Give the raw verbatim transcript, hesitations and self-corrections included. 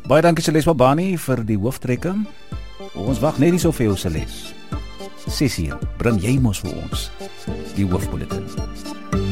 Baie dankie Celeste Babani vir die hooftrekke. Ons wag net nie so vir jou Celeste. ses uur, bring jy mos vir ons die hoofbulletin.